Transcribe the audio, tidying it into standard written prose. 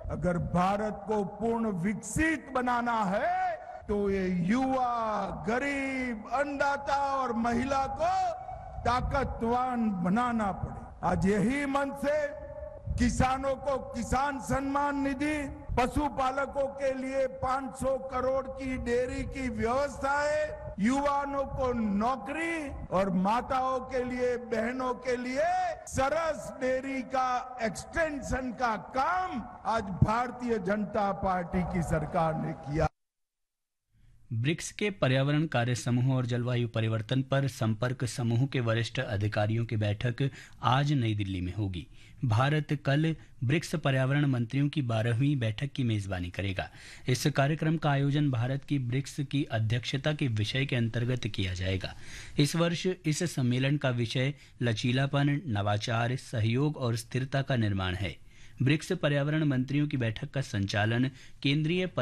अगर भारत को पूर्ण विकसित बनाना है तो ये युवा, गरीब, अन्नदाता और महिला को ताकतवान बनाना पड़े। आज यही मन से किसानों को किसान सम्मान निधि, पशुपालकों के लिए 500 करोड़ की डेयरी की व्यवस्था है, युवाओं को नौकरी और माताओं के लिए, बहनों के लिए सरस डेयरी का एक्सटेंशन का काम आज भारतीय जनता पार्टी की सरकार ने किया। ब्रिक्स के पर्यावरण कार्य समूह और जलवायु परिवर्तन पर संपर्क समूह के वरिष्ठ अधिकारियों की बैठक आज नई दिल्ली में होगी। भारत कल ब्रिक्स पर्यावरण मंत्रियों की 12वीं बैठक की मेजबानी करेगा। इस कार्यक्रम का आयोजन भारत की ब्रिक्स की अध्यक्षता के विषय के अंतर्गत किया जाएगा। इस वर्ष इस सम्मेलन का विषय लचीलापन, नवाचार, सहयोग और स्थिरता का निर्माण है। ब्रिक्स पर्यावरण मंत्रियों की बैठक का संचालन केंद्रीय